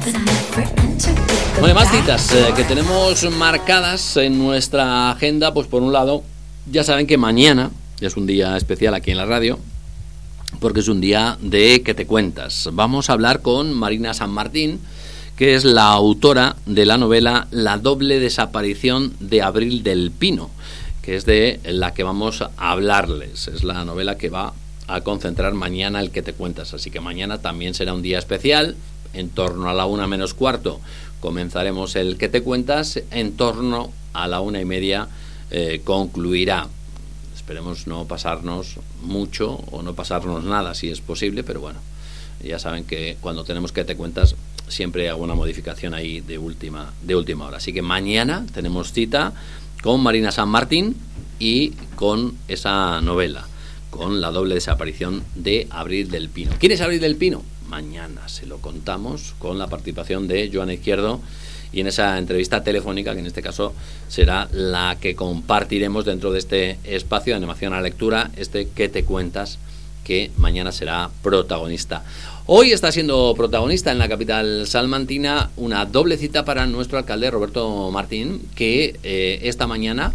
Bueno, más citas que tenemos marcadas en nuestra agenda. Pues por un lado, ya saben que mañana es un día especial aquí en la radio, porque es un día de ¿Qué te cuentas? Vamos a hablar con Marina San Martín, que es la autora de la novela La doble desaparición de Abril del Pino, que es de la que vamos a hablarles. Es la novela que va a concentrar mañana el ¿Qué te cuentas? Así que mañana también será un día especial. En torno a la 1:45 comenzaremos el ¿Qué te cuentas? En torno a la 1:30 concluirá. Esperemos no pasarnos mucho o no pasarnos nada, si es posible, pero bueno, ya saben que cuando tenemos ¿Qué te cuentas? Siempre hay alguna modificación ahí de última hora. Así que mañana tenemos cita con Marina San Martín y con esa novela, con La doble desaparición de Abril del Pino. ¿Quién es Abril del Pino? Mañana se lo contamos con la participación de Joana Izquierdo y en esa entrevista telefónica, que en este caso será la que compartiremos dentro de este espacio de animación a la lectura, este ¿Qué te cuentas?, que mañana será protagonista. Hoy está siendo protagonista en la capital salmantina una doble cita para nuestro alcalde Roberto Martín, que esta mañana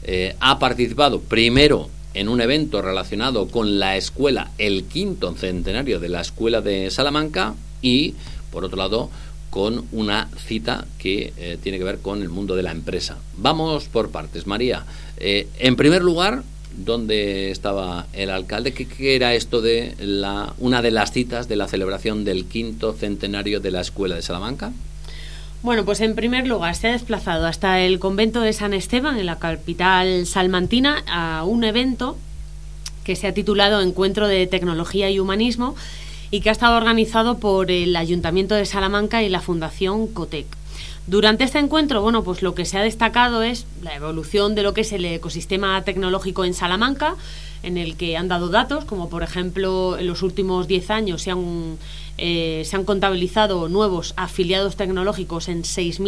ha participado primero en un evento relacionado con la escuela, el 5º centenario de la escuela de Salamanca, y por otro lado con una cita que tiene que ver con el mundo de la empresa. Vamos por partes, María. En primer lugar, ¿dónde estaba el alcalde? ¿Qué era esto de una de las citas de la celebración del 5º centenario de la escuela de Salamanca? Bueno, pues en primer lugar se ha desplazado hasta el convento de San Esteban, en la capital salmantina, a un evento que se ha titulado Encuentro de Tecnología y Humanismo y que ha estado organizado por el Ayuntamiento de Salamanca y la Fundación Cotec. Durante este encuentro, bueno, pues lo que se ha destacado es la evolución de lo que es el ecosistema tecnológico en Salamanca, en el que han dado datos, como por ejemplo en los últimos 10 años se han contabilizado nuevos afiliados tecnológicos en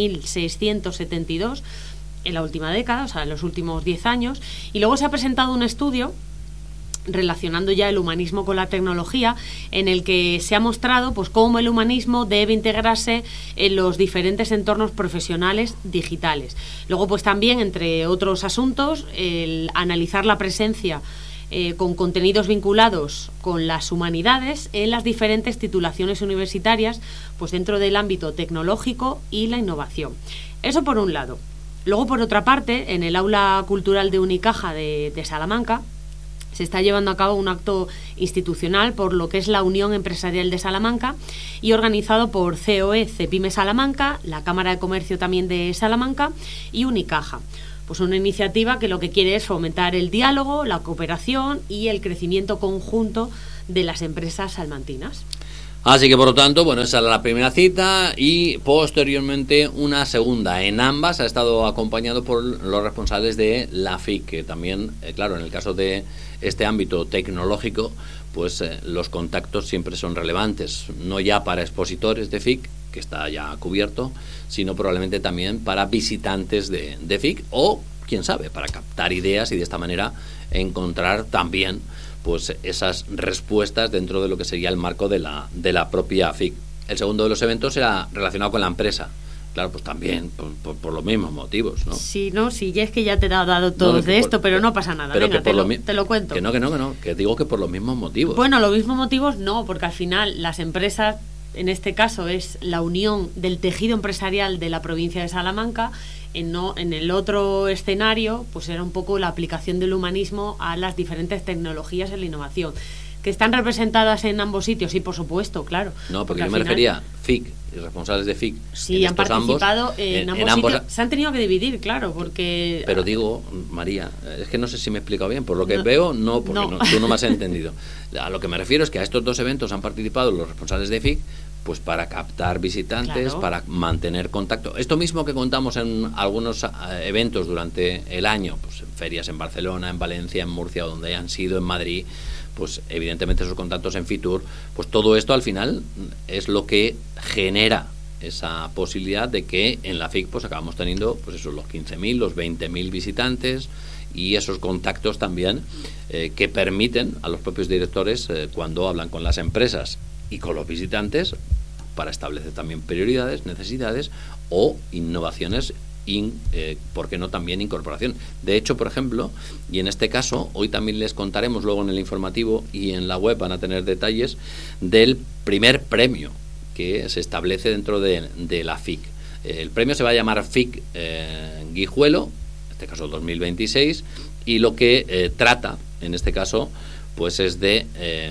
6.672 en la última década, o sea, en los últimos 10 años. Y luego se ha presentado un estudio relacionando ya el humanismo con la tecnología, en el que se ha mostrado pues cómo el humanismo debe integrarse en los diferentes entornos profesionales digitales. Luego, pues también, entre otros asuntos, el analizar la presencia con contenidos vinculados con las humanidades en las diferentes titulaciones universitarias, pues dentro del ámbito tecnológico y la innovación. Eso por un lado. Luego, por otra parte, en el aula cultural de Unicaja de Salamanca se está llevando a cabo un acto institucional por lo que es la Unión Empresarial de Salamanca y organizado por COE, Cepime Salamanca, la Cámara de Comercio también de Salamanca y Unicaja. Pues una iniciativa que lo que quiere es fomentar el diálogo, la cooperación y el crecimiento conjunto de las empresas salmantinas. Así que, por lo tanto, bueno, esa es la primera cita y posteriormente una segunda. En ambas ha estado acompañado por los responsables de la FIC, que también, claro, en el caso de este ámbito tecnológico, pues los contactos siempre son relevantes, no ya para expositores de FIC, que está ya cubierto, sino probablemente también para visitantes de FIC o, quién sabe, para captar ideas y de esta manera encontrar también pues esas respuestas dentro de lo que sería el marco de la propia FIC. El segundo de los eventos era relacionado con la empresa. Claro, pues también por los mismos motivos, ¿no? Sí, no, sí, ya es que ya te he dado todo de esto, pero no pasa nada. Pero venga, te lo cuento. Que no, que digo que por los mismos motivos. Bueno, los mismos motivos no, porque al final las empresas, en este caso es la unión del tejido empresarial de la provincia de Salamanca. En el otro escenario, pues era un poco la aplicación del humanismo a las diferentes tecnologías en la innovación. ¿Que están representadas en ambos sitios? Sí, por supuesto, claro. No, porque yo me refería FIC y responsables de FIC. Sí, han participado en ambos sitios. Se han tenido que dividir, claro, porque... Pero digo, María, es que no sé si me he explicado bien. Por lo que veo, no, porque no, tú no me has entendido. A lo que me refiero es que a estos dos eventos han participado los responsables de FIC, pues para captar visitantes, claro, para mantener contacto. Esto mismo que contamos en algunos eventos durante el año, pues en ferias en Barcelona, en Valencia, en Murcia, o donde hayan sido, en Madrid, pues evidentemente esos contactos en Fitur, pues todo esto al final es lo que genera esa posibilidad de que en la FIC pues acabamos teniendo pues eso, los 15.000, los 20.000 visitantes y esos contactos también que permiten a los propios directores cuando hablan con las empresas y con los visitantes para establecer también prioridades, necesidades o innovaciones, ¿por qué no también incorporación? De hecho, por ejemplo, y en este caso, hoy también les contaremos luego en el informativo y en la web van a tener detalles del primer premio que se establece dentro de la FIC. El premio se va a llamar FIC Guijuelo, en este caso 2026, y lo que trata, en este caso, pues es de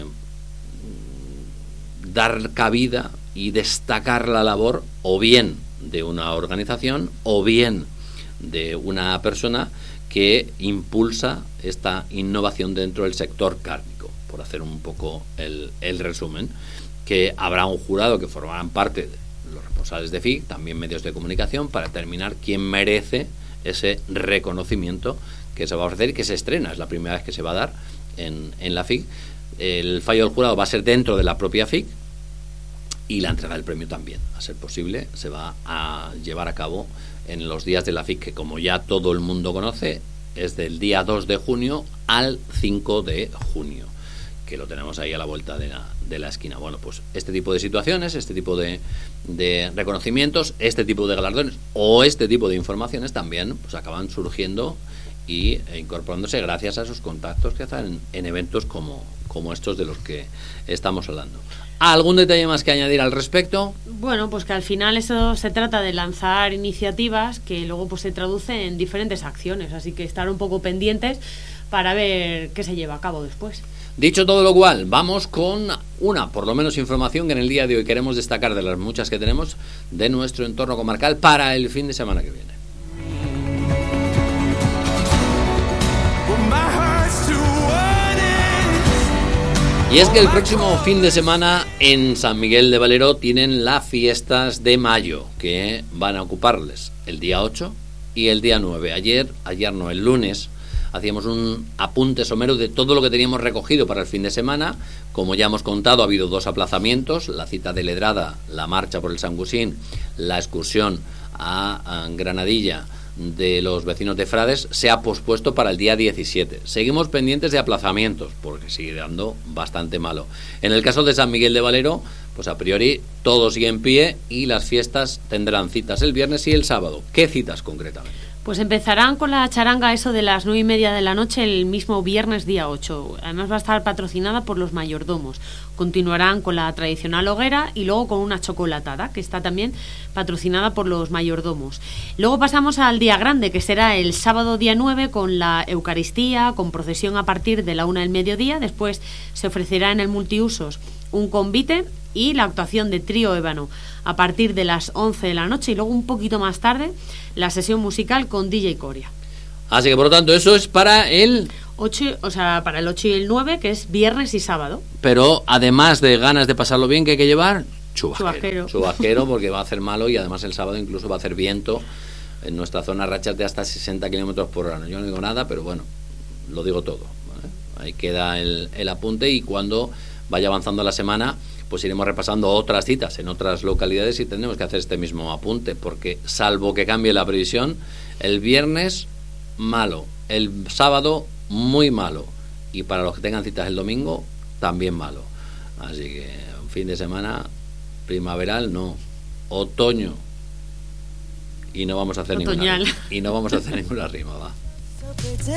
dar cabida y destacar la labor o bien de una organización o bien de una persona que impulsa esta innovación dentro del sector cárnico, por hacer un poco el resumen, que habrá un jurado que formarán parte de los responsables de FIC, también medios de comunicación, para determinar quién merece ese reconocimiento que se va a ofrecer y que se estrena, es la primera vez que se va a dar en la FIC. El fallo del jurado va a ser dentro de la propia FIC y la entrega del premio también, a ser posible, se va a llevar a cabo en los días de la FIC, que como ya todo el mundo conoce, es del día 2 de junio al 5 de junio, que lo tenemos ahí a la vuelta de la esquina. Bueno, pues este tipo de situaciones, este tipo de reconocimientos, este tipo de galardones o este tipo de informaciones también pues acaban surgiendo y incorporándose gracias a esos contactos que hacen en eventos como estos de los que estamos hablando. ¿Algún detalle más que añadir al respecto? Bueno, pues que al final eso se trata de lanzar iniciativas que luego pues se traducen en diferentes acciones, así que estar un poco pendientes para ver qué se lleva a cabo después. Dicho todo lo cual, vamos con una, por lo menos, información que en el día de hoy queremos destacar de las muchas que tenemos de nuestro entorno comarcal para el fin de semana que viene. Y es que el próximo fin de semana en San Miguel de Valero tienen las fiestas de mayo, que van a ocuparles el día 8 y el día 9. Ayer no, el lunes, hacíamos un apunte somero de todo lo que teníamos recogido para el fin de semana. Como ya hemos contado, ha habido 2 aplazamientos: la cita de Ledrada, la marcha por el San Gusín, la excursión a Granadilla de los vecinos de Frades se ha pospuesto para el día 17. Seguimos pendientes de aplazamientos porque sigue dando bastante malo. En el caso de San Miguel de Valero, pues a priori todo sigue en pie y las fiestas tendrán citas el viernes y el sábado. ¿Qué citas concretamente? Pues empezarán con la charanga eso de las 9:30 de la noche el mismo viernes día 8. Además va a estar patrocinada por los mayordomos. Continuarán con la tradicional hoguera y luego con una chocolatada que está también patrocinada por los mayordomos. Luego pasamos al día grande, que será el sábado día 9 con la Eucaristía, con procesión a partir de la 1 del mediodía. Después se ofrecerá en el multiusos un convite y la actuación de Trío Ébano a partir de las 11 de la noche y luego un poquito más tarde la sesión musical con DJ Coria. Así que por lo tanto eso es para el 8, o sea, para el 8 y el 9, que es viernes y sábado. Pero además de ganas de pasarlo bien, ¿qué hay que llevar? Chubasquero, porque va a hacer malo y además el sábado incluso va a hacer viento. En nuestra zona rachas de hasta 60 kilómetros por hora. Yo no digo nada, pero bueno, lo digo todo, ¿vale? Ahí queda el apunte y cuando vaya avanzando la semana pues iremos repasando otras citas en otras localidades y tendremos que hacer este mismo apunte, porque salvo que cambie la previsión, el viernes malo, el sábado muy malo y para los que tengan citas el domingo también malo. Así que un fin de semana primaveral no, otoño, y no vamos a hacer ninguna rima, va.